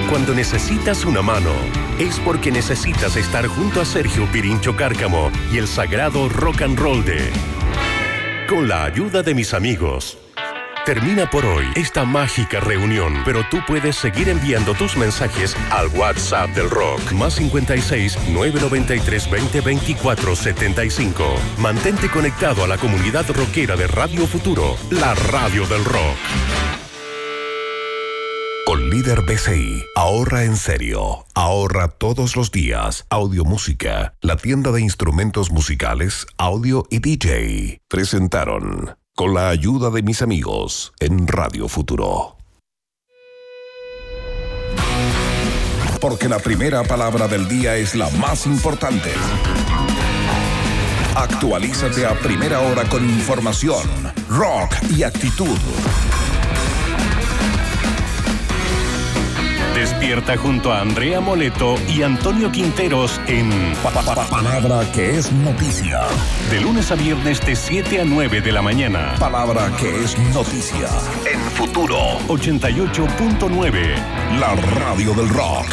Cuando necesitas una mano, es porque necesitas estar junto a Sergio Pirincho Cárcamo y el sagrado rock and roll de Con la ayuda de mis amigos. Termina por hoy esta mágica reunión, pero tú puedes seguir enviando tus mensajes al WhatsApp del rock, más 56 993 20 24 75. Mantente conectado a la comunidad rockera de Radio Futuro, la radio del rock. Con Líder BCI, ahorra en serio, ahorra todos los días. Audiomúsica, la tienda de instrumentos musicales, audio y DJ. Presentaron Con la ayuda de mis amigos en Radio Futuro. Porque la primera palabra del día es la más importante. Actualízate a primera hora con información, rock y actitud. Despierta junto a Andrea Moleto y Antonio Quinteros en Palabra que es noticia. De lunes a viernes de 7 a 9 de la mañana. Palabra que es noticia. En Futuro 88.9. La radio del rock.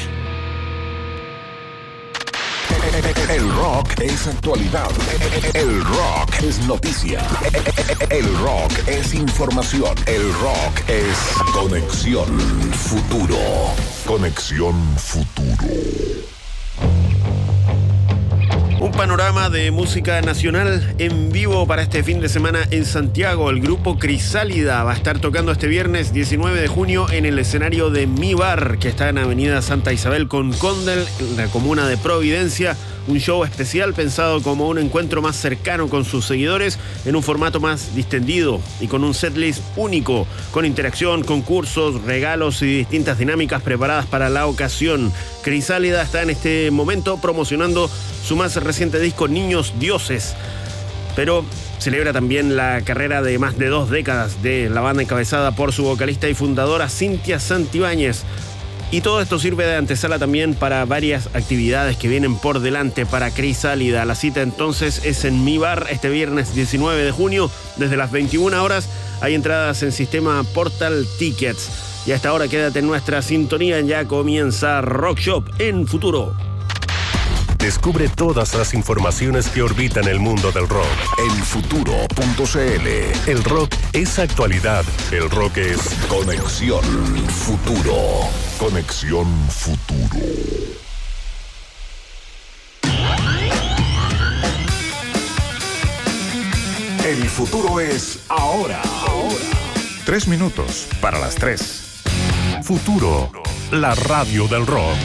El rock es actualidad. El rock es noticia. El rock es información. El rock es Conexión Futuro. Conexión Futuro. Un panorama de música nacional en vivo para este fin de semana en Santiago. El grupo Crisálida va a estar tocando este viernes 19 de junio en el escenario de Mi Bar, que está en Avenida Santa Isabel con Condel, en la comuna de Providencia. Un show especial pensado como un encuentro más cercano con sus seguidores en un formato más distendido y con un setlist único, con interacción, concursos, regalos y distintas dinámicas preparadas para la ocasión. Crisálida está en este momento promocionando su más reciente disco Niños Dioses, pero celebra también la carrera de más de 2 décadas de la banda encabezada por su vocalista y fundadora Cintia Santibáñez. Y todo esto sirve de antesala también para varias actividades que vienen por delante para Crisálida. La cita entonces es en Mi Bar este viernes 19 de junio desde las 21 horas. Hay entradas en sistema Portal Tickets. Y a esta hora quédate en nuestra sintonía, ya comienza Rock Shop en Futuro. Descubre todas las informaciones que orbitan el mundo del rock en futuro.cl. El rock es actualidad. El rock es Conexión Futuro. Conexión Futuro. El futuro es ahora. 3 minutos para las 3. Futuro, la radio del rock.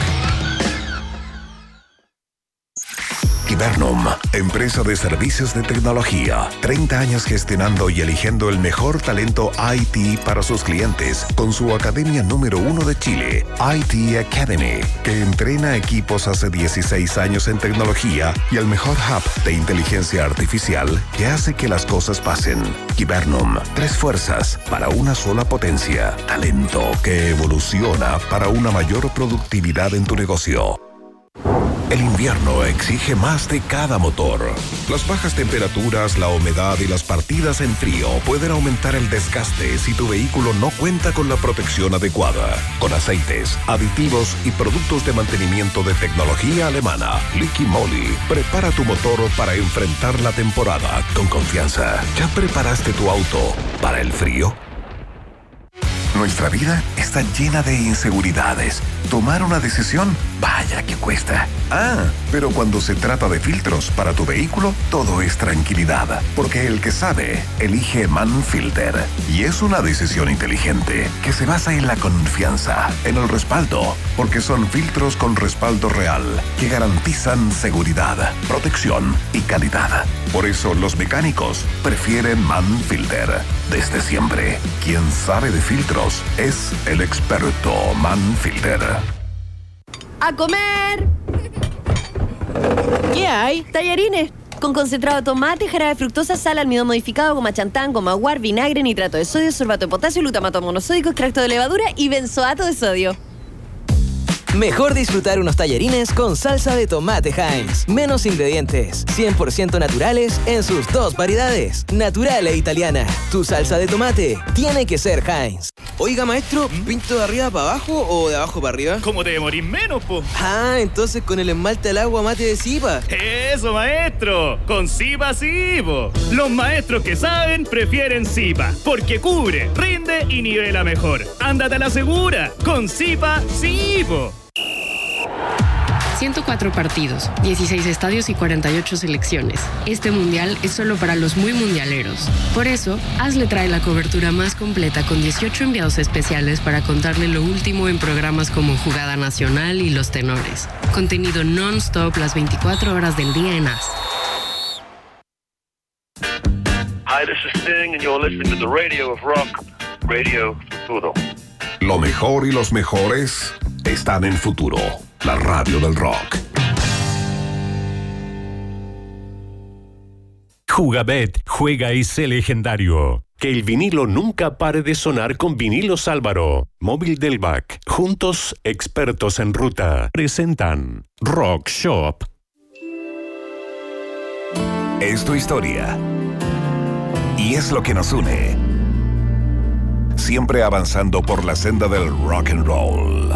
Kibernum, empresa de servicios de tecnología. 30 años gestionando y eligiendo el mejor talento IT para sus clientes con su academia número 1 de Chile, IT Academy, que entrena equipos hace 16 años en tecnología y el mejor hub de inteligencia artificial que hace que las cosas pasen. Kibernum, 3 fuerzas para una sola potencia. Talento que evoluciona para una mayor productividad en tu negocio. El invierno exige más de cada motor. Las bajas temperaturas, la humedad y las partidas en frío pueden aumentar el desgaste si tu vehículo no cuenta con la protección adecuada. Con aceites, aditivos y productos de mantenimiento de tecnología alemana, Liqui Moly, prepara tu motor para enfrentar la temporada con confianza. ¿Ya preparaste tu auto para el frío? Nuestra vida está llena de inseguridades. Tomar una decisión, vaya que cuesta. Pero cuando se trata de filtros para tu vehículo, todo es tranquilidad. Porque el que sabe, elige Manfilter. Y es una decisión inteligente que se basa en la confianza, en el respaldo. Porque son filtros con respaldo real que garantizan seguridad, protección y calidad. Por eso los mecánicos prefieren Manfilter. Desde siempre, quien sabe de filtros es el experto Manfilter. ¡A comer! ¿Qué hay? Tallarines con concentrado de tomate, jarabe de fructosa, sal, almidón modificado, goma chantán, goma guar, vinagre, nitrato de sodio, sorbato de potasio, glutamato monosódico, extracto de levadura y benzoato de sodio. Mejor disfrutar unos tallarines con salsa de tomate Heinz. Menos ingredientes, 100% naturales en sus dos variedades, natural e italiana. Tu salsa de tomate tiene que ser Heinz. Oiga, maestro, ¿pinto de arriba para abajo o de abajo para arriba? ¿Cómo te demorís menos, po? Ah, entonces con el esmalte al agua mate de Zipa. ¡Eso, maestro! ¡Con Zipa sí, po! Los maestros que saben prefieren Zipa, porque cubre, rinde y nivela mejor. ¡Ándate a la segura! ¡Con Zipa sí, po! 104 partidos, 16 estadios y 48 selecciones. Este mundial es solo para los muy mundialeros. Por eso, ASLE trae la cobertura más completa con 18 enviados especiales para contarle lo último en programas como Jugada Nacional y Los Tenores. Contenido non-stop las 24 horas del día en AS. Hi, this is Sting and you're listening to the Radio of Rock, Radio Futuro. Lo mejor y los mejores están en Futuro, la radio del rock. Jugabet, juega y sé legendario. Que el vinilo nunca pare de sonar con Vinilos Álvaro. Móvil del BAC. Juntos, expertos en ruta. Presentan Rock Shop. Es tu historia. Y es lo que nos une. Siempre avanzando por la senda del rock and roll.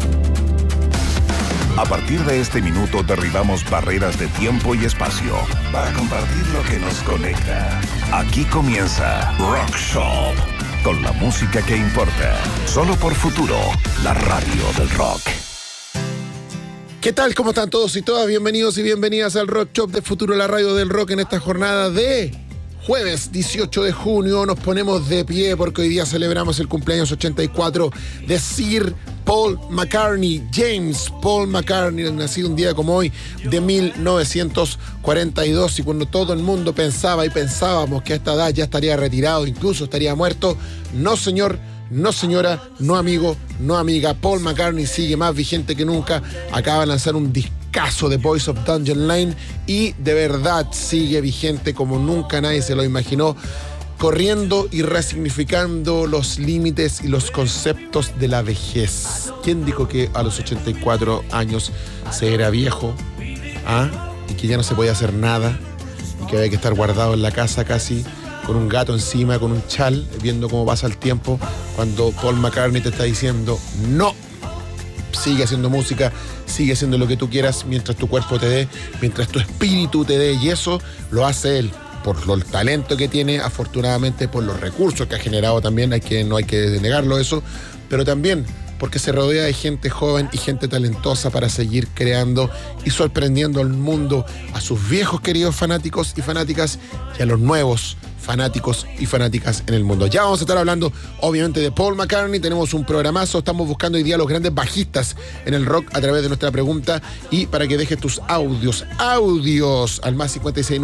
A partir de este minuto derribamos barreras de tiempo y espacio para compartir lo que nos conecta. Aquí comienza Rock Shop, con la música que importa. Solo por Futuro, la radio del rock. ¿Qué tal? ¿Cómo están todos y todas? Bienvenidos y bienvenidas al Rock Shop de Futuro, la radio del rock, en esta jornada de jueves 18 de junio. Nos ponemos de pie porque hoy día celebramos el cumpleaños 84 de Sir Paul McCartney, James Paul McCartney, nacido un día como hoy de 1942, y cuando todo el mundo pensaba y pensábamos que a esta edad ya estaría retirado, incluso estaría muerto, no señor, no señora, no amigo, no amiga, Paul McCartney sigue más vigente que nunca. Acaba de lanzar un discazo de Boys of Dungeon Lane y de verdad sigue vigente como nunca nadie se lo imaginó, corriendo y resignificando los límites y los conceptos de la vejez. ¿Quién dijo que a los 84 años se era viejo? Y que ya no se podía hacer nada y que había que estar guardado en la casa casi con un gato encima, con un chal, viendo cómo pasa el tiempo, cuando Paul McCartney te está diciendo no, sigue haciendo música, sigue haciendo lo que tú quieras mientras tu cuerpo te dé, mientras tu espíritu te dé, y eso lo hace él por el talento que tiene, afortunadamente por los recursos que ha generado también, no hay que negarlo eso, pero también porque se rodea de gente joven y gente talentosa para seguir creando y sorprendiendo al mundo, a sus viejos queridos fanáticos y fanáticas y a los nuevos fanáticos y fanáticas en el mundo. Ya vamos a estar hablando obviamente de Paul McCartney, tenemos un programazo, estamos buscando hoy día los grandes bajistas en el rock a través de nuestra pregunta, y para que dejes tus audios al más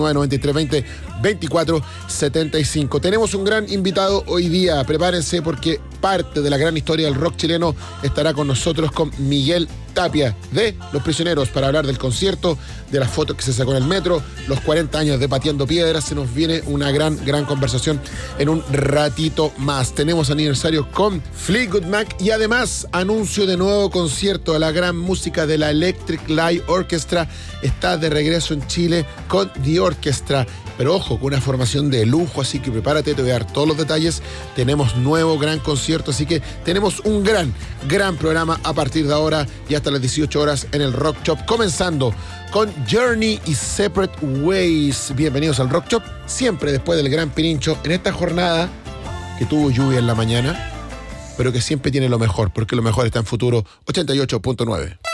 569-9320-2475. Tenemos un gran invitado hoy día, prepárense porque parte de la gran historia del rock chileno estará con nosotros, con Miguel Tapia de Los Prisioneros, para hablar del concierto, de las fotos que se sacó en el metro, los 40 años de Pateando Piedras. Se nos viene una gran conversación en un ratito más. Tenemos aniversario con Fleetwood Mac y además anuncio de nuevo concierto de la gran música de la Electric Light Orchestra. Está de regreso en Chile con The Orchestra, pero ojo, con una formación de lujo, así que prepárate, te voy a dar todos los detalles. Tenemos nuevo gran concierto, así que tenemos un gran programa a partir de ahora y hasta las 18 horas en el Rock Shop, comenzando con Journey y Separate Ways. Bienvenidos al Rock Shop, siempre después del Gran Pirincho, en esta jornada que tuvo lluvia en la mañana, pero que siempre tiene lo mejor, porque lo mejor está en Futuro 88.9.